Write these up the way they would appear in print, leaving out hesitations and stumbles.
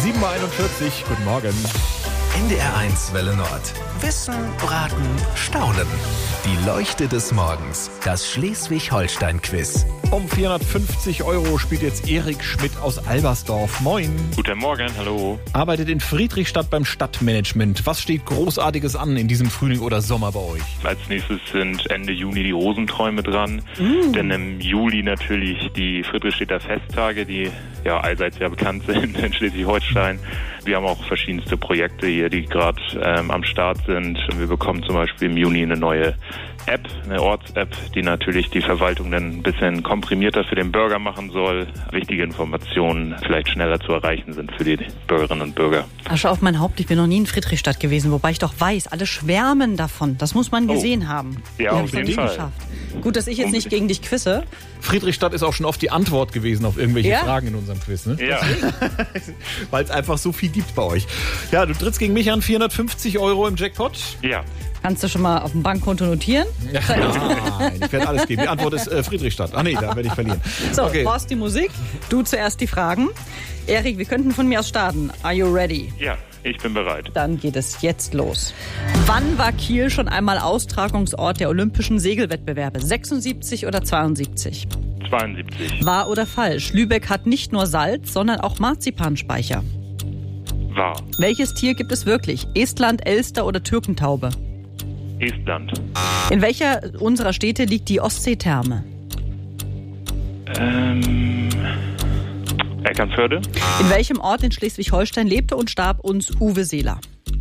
7.41 Uhr. Guten Morgen. NDR1 Welle Nord. Wissen, Raten, Staunen. Die Leuchte des Morgens. Das Schleswig-Holstein-Quiz. Um 450 € spielt jetzt Erik Schmidt aus Albersdorf. Moin. Guten Morgen, hallo. Arbeitet in Friedrichstadt beim Stadtmanagement. Was steht Großartiges an in diesem Frühling oder Sommer bei euch? Als nächstes sind Ende Juni die Rosenträume dran. Denn im Juli natürlich die Friedrichstädter Festtage, die ja allseits ja bekannt sind in Schleswig-Holstein. Wir haben auch verschiedenste Projekte hier, die gerade am Start sind. Wir bekommen zum Beispiel im Juni eine neue App, eine Orts-App, die natürlich die Verwaltung dann ein bisschen komprimierter für den Bürger machen soll. Wichtige Informationen vielleicht schneller zu erreichen sind für die Bürgerinnen und Bürger. Asche auf mein Haupt, ich bin noch nie in Friedrichstadt gewesen, wobei ich doch weiß, alle schwärmen davon. Das muss man gesehen haben. Ja, auf jeden Fall. Geschafft. Gut, dass ich jetzt nicht gegen dich quizze. Friedrichstadt ist auch schon oft die Antwort gewesen auf irgendwelche Fragen in unserem Quiz, ne? Ja. Weil es einfach so viel gibt bei euch. Ja, du trittst gegen mich an, 450 € im Jackpot. Ja. Kannst du schon mal auf dem Bankkonto notieren? Nein, ich werde alles geben. Die Antwort ist Friedrichstadt. Ach nee, da werde ich verlieren. So, okay. Horst die Musik, du zuerst die Fragen. Erik, wir könnten von mir aus starten. Are you ready? Ja, ich bin bereit. Dann geht es jetzt los. Wann war Kiel schon einmal Austragungsort der Olympischen Segelwettbewerbe? 76 oder 72? 72. Wahr oder falsch? Lübeck hat nicht nur Salz, sondern auch Marzipanspeicher. Wahr. Welches Tier gibt es wirklich? Estland, Elster oder Türkentaube? Estland. In welcher unserer Städte liegt die Ostseetherme? Eckernförde. In welchem Ort in Schleswig-Holstein lebte und starb uns Uwe Seeler?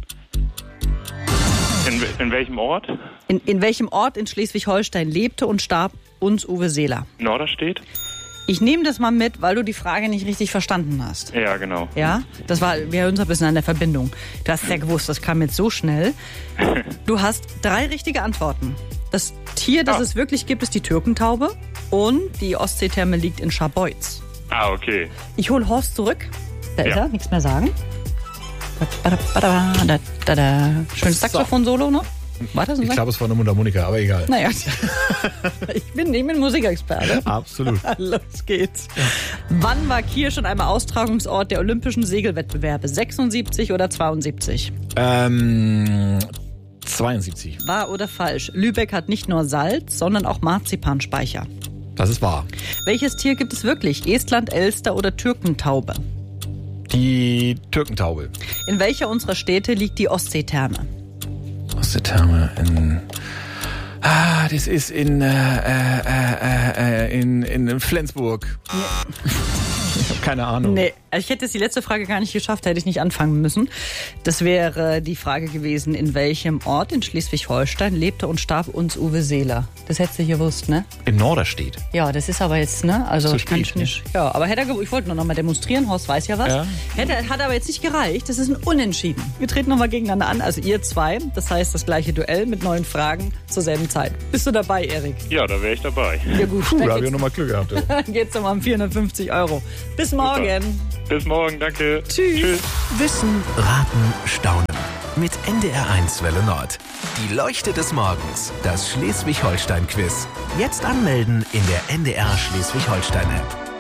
In welchem Ort? In welchem Ort in Schleswig-Holstein lebte und starb uns Uwe Seeler? Norderstedt? Ich nehme das mal mit, weil du die Frage nicht richtig verstanden hast. Ja, genau. Ja, wir hören uns ein bisschen an der Verbindung. Du hast ja gewusst, das kam jetzt so schnell. Du hast 3 richtige Antworten. Das Tier, das es wirklich gibt, ist die Türkentaube und die Ostseetherme liegt in Scharbeutz. Ah, okay. Ich hole Horst zurück. Da ist er, nichts mehr sagen. Schönes Saxophon-Solo noch. War das Ich glaube, es war eine Mundharmonika, aber egal. Naja, ich bin Musikexperte. Absolut. Los geht's. Ja. Wann war Kiel schon einmal Austragungsort der Olympischen Segelwettbewerbe? 76 oder 72? 72. Wahr oder falsch? Lübeck hat nicht nur Salz, sondern auch Marzipanspeicher. Das ist wahr. Welches Tier gibt es wirklich? Estland, Elster oder Türkentaube? Die Türkentaube. In welcher unserer Städte liegt die Ostseetherme? Ostseetherme in... das ist in Flensburg. Nee. Ich habe keine Ahnung. Nee, ich hätte jetzt die letzte Frage gar nicht geschafft, hätte ich nicht anfangen müssen. Das wäre die Frage gewesen, in welchem Ort in Schleswig-Holstein lebte und starb uns Uwe Seeler? Das hättest du gewusst, ne? In Norderstedt. Ja, das ist aber jetzt, ne? Also so ich kann nicht. Ja, aber ich wollte nur noch mal demonstrieren, Horst weiß ja was. Ja. Hat aber jetzt nicht gereicht, das ist ein Unentschieden. Wir treten noch mal gegeneinander an, also ihr 2, das heißt das gleiche Duell mit 9 Fragen zur selben Zeit. Bist du dabei, Erik? Ja, da wäre ich dabei. Ja gut, da habe ich noch mal Glück gehabt. Ja. Dann geht's nochmal um 450 €. Bis morgen. Super. Bis morgen, danke. Tschüss. Wissen, Raten, Staunen. Mit NDR1 Welle Nord. Die Leuchte des Morgens. Das Schleswig-Holstein-Quiz. Jetzt anmelden in der NDR Schleswig-Holstein-App.